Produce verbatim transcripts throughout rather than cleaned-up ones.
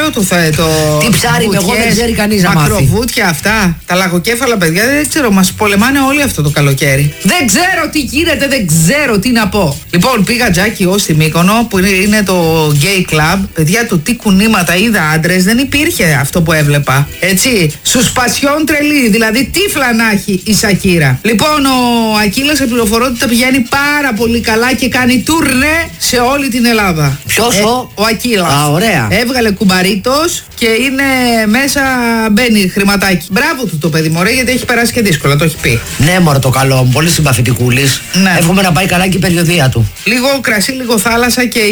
ωραίο το θέτο. Τι ψάρι με εγώ δεν ξέρει κανείς να μάθει. Μακροβούτια αυτά. Τα λαγοκέφαλα, παιδιά, δεν ξέρω, μας πολεμάνε όλοι αυτό το καλοκαίρι. Δεν ξέρω τι γίνεται, δεν ξέρω τι να πω. Λοιπόν, πήγα Τζάκι ως στη Μύκονο, που είναι το gay club. Παιδιά, το τι κουνήματα είδα άντρες, δεν υπήρχε αυτό που έβλεπα. Έτσι. Σου σπασιόν τρελή, δηλαδή τι φλανάχει η Σακύρα. Λοιπόν, ο Ακύλας σε πληροφορώ ότι τα πηγαίνει πάρα πολύ καλά και κάνει τουρνέ σε όλη την Ελλάδα. Ποιος ε, ο? Ο Ακύλας. Α, ωραία. Έβγαλε κουμπαρίτος και είναι μέσα, μπαίνει χρηματάκι. Μπράβο του το παιδί, μωρέ, γιατί έχει περάσει και δύσκολα, το έχει πει. Ναι, μωρέ, το καλό μου, πολύ συμπαθητικούλης. Ναι. Εύχομαι να πάει καλά και η περιοδία του. Λίγο κρασί, λίγο θάλασσα και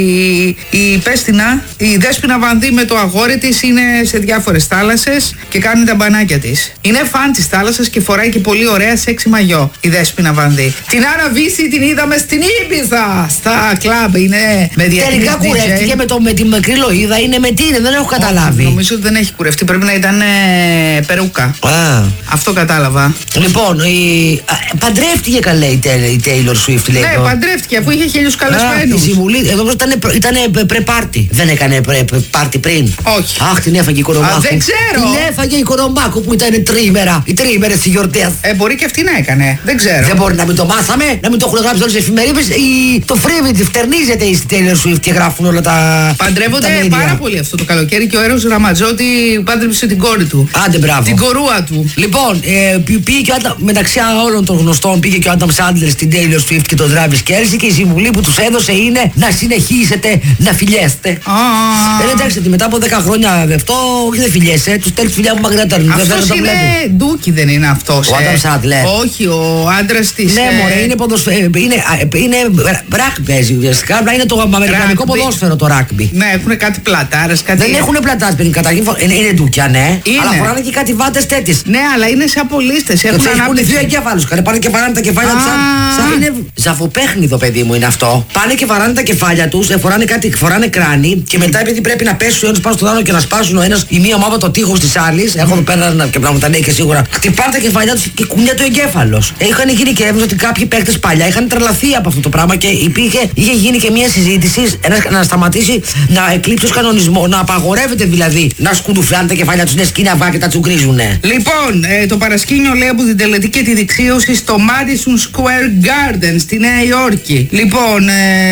η, η Πέστινα, η Δέσποινα Βανδύ με το αγόρι της είναι σε διάφορες θάλασσες και κάνει τα μπανάκια της. Είναι φαν της θάλασσας και φοράει και πολύ ωραία σεξι μαγιό η Δέσποινα Βανδύ. Την Άρα Βύση την είδαμε στην Ήμπιζα, στα κλαμπ, είναι με διεθνής Τελικά ντι τζέι. κουρεύτηκε με, το, με τη μικρή λοίδα, είναι με τι είναι, δεν έχω καταλάβει. Oh, νομίζω ότι δεν έχει κουρευτεί, πρέπει να ήταν ε, περούκα. Α. Αυτό κατάλαβα. Λοιπόν, η... α, παντρεύτηκε καλέ η, η Taylor Swift, λέει. Ναι, το... παντρεύτηκε αφού είχε χίλιους Α, καλεσμένους. η συμβουλή, εδώ ήταν, ήταν πρε-πάρτι. Δεν έκανε πρε-πάρτι πριν. Όχι. Αχ, την έφαγε η Κορομάκου. Α, δεν ξέρω. Την έφαγε η Κορομάκου που ήταν τρίμερα. Οι τρίμερες της γιορτές. Ε, μπορεί και αυτή να έκανε. Δεν ξέρω. Δεν μπορεί να μην το μάθαμε, να μην το έχουν γράψει όλες τις εφημερίδες. Η... Το Freebie φτερνίζεται η Taylor Swift και γράφουν όλα τα. Παντρεύονται τα πάρα πολύ αυτό το καλοκαίρι και ο Έρος Ραματζότη πάντρεψε την κόρη του. Άντε, μπράβο. Την κορούα του. Λοιπόν, ε, πήγε και ο Άντα, μεταξύ όλων των γνωστών πήγε και ο Άνταμ Σάντλερ στην Taylor Swift και τον Travis Kelce και η συμβουλή που τους έδωσε είναι να συνεχίσετε να φιλιέστε. Ah. Ε, εντάξει, ότι μετά από δέκα χρόνια αυτό όχι δεν φιλιέσαι, τους στέλνεις φιλιά που μακριά. Αυτός είναι ντούκι, δεν είναι αυτός. Ο Άνταμ Σάντλερ. Όχι, ο άντρας της. Ναι, ε... μωρέ, είναι ποδοσφαίρο. Είναι, είναι ράκμπι παίζει ουσιαστικά, αλλά είναι το αμερικανικό Rugby. ποδόσφαιρο το ράκμπι. Ναι, έχουν κάτι πλατάρες, κάτι. Δεν έχουν πλατάρες παιδί, καταρχήν. Είναι, είναι ντούκια, ναι. Είναι. Αλλά φοράνε και κάτι βάτες τέτοιες. Ναι, αλλά είναι σαν πολίστες. Και Έχουν τους έχουν ανάπτυξη. δύο εγκέφαλους. Κάνε πάνε και βαράνε τα κεφάλια τους. Σαν είναι ζαφοπέχνιδο, παιδί μου, είναι αυτό. Πάνε και βαράνε τα κεφάλια τους, φοράνε κάτι, φοράνε κράνη και μετά επειδή πρέπει να πέσουν ο ένας πάνω στον άλλο και να σπάσουν ο ένας η μία ομάδα το τείχος της άλλης. Έχω εδώ πέρα και πράγματα ναι και σίγουρα. Χτυπάνε τα κεφάλια τους και κουνιέται ο εγκέφαλος. Είχαν γίνει και έβγαζε ότι κάποιοι παίκτες παλιά είχαν τρελαθεί από αυτό το πράγμα και υπήρχε, είχε γίνει και μια συζήτηση ένας, να σταματήσει να εκλείψει ως κανονισμό, να απαγορεύεται δηλαδή να σκουντουφλάνε τα κεφάλια τους, ναι, σκηναβά και τα τσουγκρίζουνε. Λοιπόν, ε, το παρασκήνιο λέει από την τελετή και τη δεξίωση στο Madison Square Garden στη Νέα Υόρκη. Λοιπόν,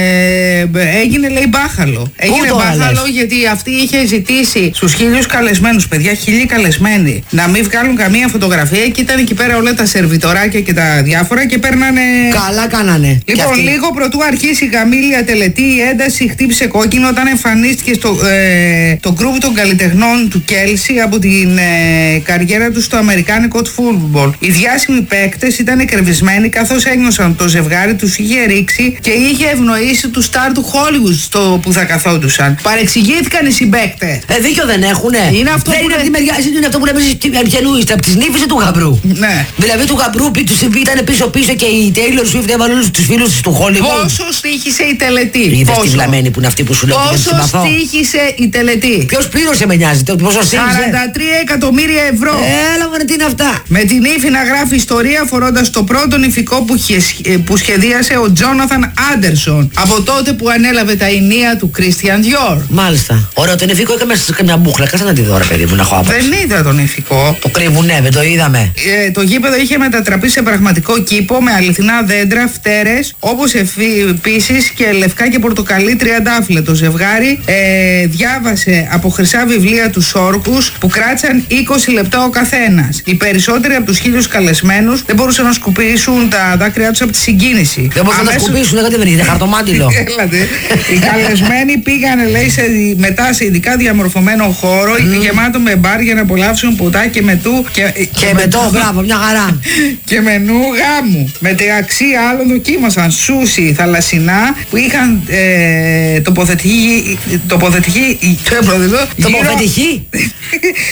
ε, έγινε λέει μπάχαλο. Έγινε μπάχαλο λες? Γιατί αυτή είχε ζητήσει στους χίλιους καλεσμένους, παιδιά, χίλιοι καλεσμένοι, να μην βγάλουν καμία φωτογραφία και ήταν εκεί πέρα όλα τα σερβιτοράκια και τα διάφορα και παίρνανε. Καλά κάνανε. Λοιπόν, λίγο πρωτού αρχίσει η γαμήλια τελετή, η ένταση χτύπησε κόκκινο όταν εμφανίστηκε στο ε, το γκρουπ των καλλιτεχνών του Κέλσι από την ε, καριέρα του στο αμερικάνικο φούτμπολ. Οι διάσημοι παίκτες ήταν εκρεβισμένοι καθώς ένιωσαν το ζευγάρι τους είχε ρίξει και είχε ευνοήσει του στάρ του Hollywood στο που θα καθόντουσαν. Παρεξηγήθηκαν οι συμπαίκτες. Ε, δίκιο δεν έχουνε. Είναι αυτό δεν που είναι, είναι... μεριά, είναι αυτό που λέμε ποιανού είστε, από τις νύφες ή του γαμπρού. Ναι. Δηλαδή του γαμπρού ήταν πίσω-πίσω και η Taylor Swift έβαλε όλους τους φίλους της του Hollywood. Πόσο στήχησε η τελετή. Είδες τη βλαμμένη που είναι αυτή που σου λέω. Πόσο στήχησε η τελετή. Ποιος πλήρωσε με νοιάζει, πόσο στήχησε. σαράντα τρία εκατομμύρια ευρώ. Έλα μωρέ, τι είναι αυτά. Με την ύφη να γράφει ιστορία φορώντας το πρώτο νηφικό που, που σχεδίασε ο Τζόναθαν Άντερσον από τότε που ανέλαβε τα ηνία του Christian Dior. Μάλιστα. Ωραίο, το νηφικό έκαμε σε καμιά μπούχλα. Κάτσε να τη δω, ρε παιδί μου, να έχω άποψη. Δεν είδα το νηφικό. Το κρύβουνε, δεν το είδαμε. Ε, το γήπεδο είχε μετατραπεί σε πραγματικό κήπο με αληθινά δέντρα, φτέρες, όπως επίσης και λευκά και πορτοκαλί τριαντάφυλλα. Το ζευγάρι ε, διάβασε από χρυσά βιβλία τους όρκους που κράτησαν είκοσι λεπτά ο καθένας. Οι περισσότεροι από τους χίλιους καλεσμένους δεν μπορούσαν να σκουπίσουν τα δάκρυά τους από τη συγκίνηση. Δεν μπορούσαν Αμέσως... να σκουπίσουν, δεν είναι χαρτομάτιλο. Έλατε. Οι καλεσμένοι πήγανε, λέει, σε, μετά σε ειδικά διαμορφωμένο χώρο, mm. γεμάτο με μπαρ για να απολαύσουν ποτά και μετού. Και, και, και μετό, μπράβο, μια χαρά. Και μενού γάμου. Μεταξύ άλλων δοκίμασαν σούσι θαλασσινά που είχαν ε, τοποθετηθεί. Τοποθετηθεί. Τοποθετηθεί.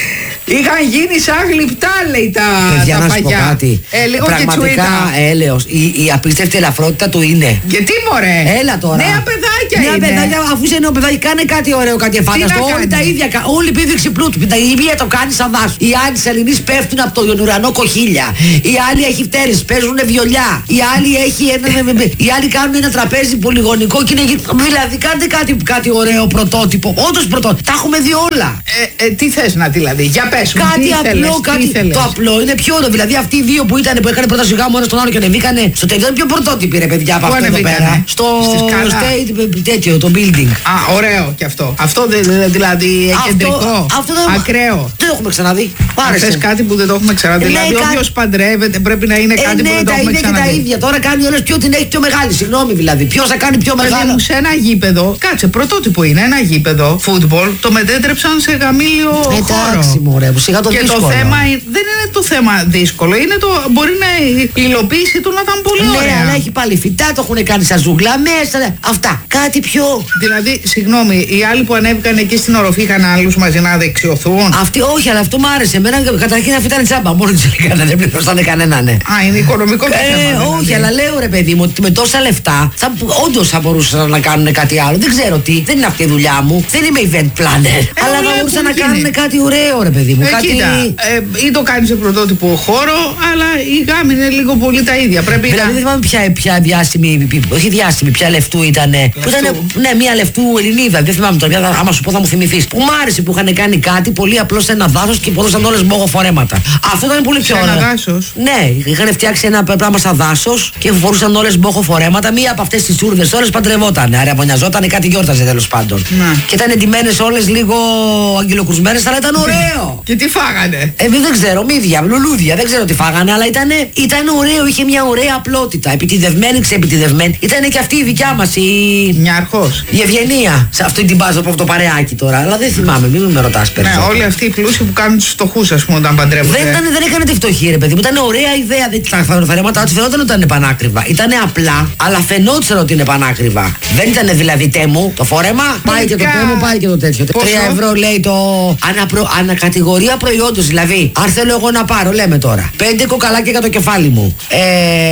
Είχαν γίνει σαν γλυπτά, λέει τα, παιδιά, τα να σου πω φαγιά. κάτι. Ε, λίγο πραγματικά έλεος. Η, η απίστευτη ελαφρότητα του είναι. Γιατί μωρέ. Έλα τώρα. Νέα παιδάκια Νέα είναι. παιδάκια, αφού είσαι νέο παιδάκι, κάνε κάτι ωραίο, κάτι εφάνταστο. να Όλοι κάνει? τα ίδια. κα- Όλη η επίδειξη πλούτου. Η μία το κάνει σαν δάσο. Οι άλλοι τη Ελληνή πέφτουν από τον ουρανό κοχύλια. Οι άλλοι έχει φτέρες, παίζουν βιολιά. Οι άλλοι, έχει ένα, οι άλλοι κάνουν ένα τραπέζι πολυγωνικό και είναι. Δηλαδή, κάντε κάτι, κάτι ωραίο πρωτότυπο. Όντως πρωτότυπο. Τα έχουμε δει όλα. Ε, ε, τι θες να δηλαδή, για πες μου. Κάτι τι απλό, θέλες, κάτι. τι θέλες? Το απλό είναι πιο ωραίο. Δηλαδή αυτοί οι δύο που ήταν που έκανε πρώτα σιγά μου ένα στον άλλο και ανεβήκανε στο τελειό είναι πιο πρωτότυποι ρε παιδιά από Πού αυτό εδώ ανεβήκανε? πέρα. Στο Στη σκάλα? state, τέτοιο, το building. Α, ωραίο κι αυτό. Αυτό δε- δε- δηλαδή κεντρικό. Αυτό δεν ακραίο. Δεν το έχουμε ξαναδεί. Αν Άρεσε. θες κάτι που δεν το έχουμε ξαναδεί. Ε, Δηλαδή, ναι, κα- όποιος παντρεύεται πρέπει να είναι Ε, κάτι που ναι, δεν το τα έχουμε ίδια και τα ξαναδεί. ίδια. Τώρα κάνει όλες ποιο την έχει πιο μεγάλη. Συγγνώμη δηλαδή. Ποιο θα κάνει πιο Παιδί μεγάλο. μου, σε ένα γήπεδο, κάτσε, πρωτότυπο είναι ένα γήπεδο φούτμπολ, το μετέτρεψαν σε γαμήλιο Εντάξει, χώρο. μωρέ, σιγά το Και δύσκολο. το θέμα ε- δεν είναι το θέμα δύσκολο, είναι το, μπορεί να η υλοποίηση του να ήταν πολύ Ναι, ωραία. αλλά έχει πάλι φυτά, το έχουν κάνει σαν ζούγκλα μέσα. ναι. Αυτά. Κάτι πιο. Δηλαδή, συγγνώμη, οι άλλοι που ανέβηκαν εκεί στην οροφή είχαν άλλους μαζί να δεξιωθούν. Αυτή, όχι, αλλά αυτό μου άρεσε. Εμένα καταρχήν αυτή ήταν τσάμπα. Μόνο τη έκανα, δεν πληρώσανε κανένα, ναι. Α, είναι οικονομικό το Ε, θέμα. δηλαδή. όχι, αλλά λέω ρε παιδί μου ότι με τόσα λεφτά θα, όντως θα μπορούσαν να κάνουν κάτι άλλο. Δεν ξέρω τι, δεν είναι αυτή η δουλειά μου. Δεν είμαι event planner. αλλά όλα θα μπορούσαν έχουν να γίνει. κάνουν κάτι ωραίο, ρε παιδί μου. Ε, κάτι... κοίτα, ε, ή το κάνει σε πρωτότυπο χώρο, αλλά η γάμη είναι λίγο πολύ τα ίδια. Πρέπει Δηλαδή να. δεν θυμάμαι ποια, ποια διάσημη, όχι διάσημη, ποια λεφτού ήταν. Που ήταν ναι, μια λεφτού Ελληνίδα. Δεν θυμάμαι τώρα, πια, άμα σου πω θα μου θυμηθεί. Που μ' άρεσε που είχαν κάνει κάτι πολύ απλό σε ένα δάσο και μπορούσαν όλε μπόγο φορέματα. Αυτό ήταν πολύ πιο Σε ωραίο. ένα δάσος? Ναι, είχαν φτιάξει ένα πράγμα σαν δάσο και φορούσαν όλε μπόχο φορέματα. Μία από αυτέ τι τσούρδε όλε παντρευόταν. Άρα απονιαζόταν, κάτι γιόρταζε τέλο πάντων. Να. Και ήταν εντυμένε όλε λίγο αγγελοκρουσμένε, αλλά ήταν ωραίο. Και τι φάγανε. Ε, δεν ξέρω, μύδια, λουλούδια, δεν ξέρω τι φάγανε, αλλά ήταν, ήταν ωραίο, είχε μια ωραία απλότητα. Επιτιδευμένη, ξεπιτιδευμένη. Ήταν και αυτή η δικιά μα η. Μια αρχός. Η Ευγενία. Σε αυτή την μπάζα από αυτό το παρεάκι τώρα. Αλλά δεν θυμάμαι, μην με ρωτά Ναι, περισσότερο. όλοι αυτοί οι πλούσιοι που κάνουν του φτωχού, α πούμε, όταν παντρεύονται. Δεν, ήταν, δεν έκανε τη φτωχή, ρε παιδί μου. Ήταν ωραία ιδέα. Δεν, τα φαρέματα του φαινόταν ότι ήταν πανάκριβα. Ήταν απλά, αλλά φαινόταν ότι είναι πανάκριβα. Δεν ήταν δηλαδή τέμου το φόρεμα. Πάει και το Τελικά. τέμου, πάει και το τέτοιο. Πόσο? Τρία ευρώ λέει το. Αναπρο, ανακατηγορία προϊόντος. Δηλαδή, αν θέλω εγώ να πάρω, λέμε τώρα. Πέντε κοκαλάκια για το κεφάλι μου. Ε,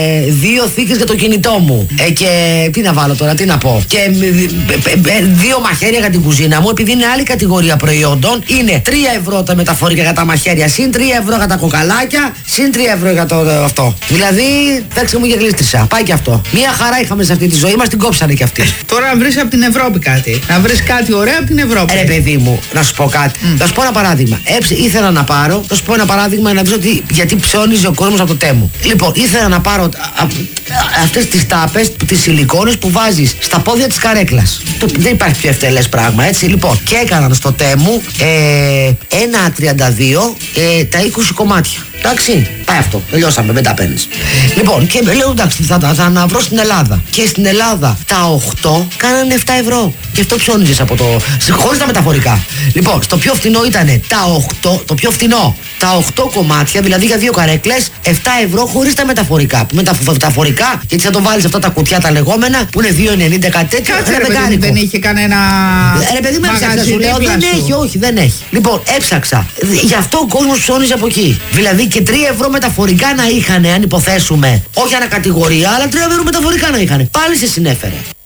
δύο θήκες για το κινητό μου. Ε, και τι να βάλω τώρα, τι να πω. Και ε, ε, ε, δύο μαχαίρια για την κουζίνα μου. Επειδή είναι άλλη κατηγορία προϊόντων, είναι τρία ευρώ τα μεταφορικά για τα μαχαίρια, συν τρία ευρώ για τα κοκαλάκια, συν τρία ευρώ για το ε, αυτό. Δηλαδή, εντάξει μου γελίστησα. Πάει και αυτό. Μία χαρά είχαμε σε αυτή τη ζωή, μα την κόψανε κι αυτή. Τώρα να βρει από την Ευρώπη κάτι. Να βρει κάτι ωραίο από την Ευρώπη. Ρε παιδί μου, να σου πω κάτι. Mm. Να σου πω ένα παράδειγμα. Έψε, ήθελα να πάρω, να σου πω ένα παράδειγμα να δεις ότι γιατί ψώνιζε ο κόσμος από το τέμου. Λοιπόν, ήθελα να πάρω αυτές τις τάπες, τις σιλικόνες που βάζεις στα πόδια της καρέκλας. Το, δεν υπάρχει πιο ευτελές πράγμα, έτσι. Λοιπόν, και έκαναν στο τέμου ε, ένα τριάντα δύο ε, τα είκοσι κομμάτια. Εντάξει, πάει αυτό. Τελειώσαμε, δεν τα παίρνεις. Λοιπόν, και λέω εντάξει, θα τα θα αναβρω στην Ελλάδα. Και στην Ελλάδα τα οκτώ κάνανε επτά ευρώ. Και αυτό ψώνιζες από το. Χωρίς τα μεταφορικά. Λοιπόν, στο πιο φθηνό ήταν τα οκτώ, το πιο φθηνό. Τα οκτώ κομμάτια, δηλαδή για δύο καρέκλες, επτά ευρώ χωρίς τα μεταφορικά. Με τα μεταφορικά, γιατί θα το βάλεις αυτά τα κουτιά τα λεγόμενα, που είναι δύο ενενήντα κάτι τέτοιο. Κάτσε, ένα ρε παιδί μου, δεκάρικο. δεν είχε κανένα. Ε, ρε παιδί μου, έψαξα, μαγαζί σου λέω, δίπλα δεν σου. έχει, όχι, δεν έχει. Λοιπόν, έψαξα. Γι' αυτό ο κόσμος ψώνιζε από εκεί. Δηλαδή και τρία ευρώ μεταφορικά να είχαν, αν υποθέσουμε, όχι ανακατηγορία, αλλά τρία ευρώ μεταφορικά να είχαν. Πάλι σε συνέφερε.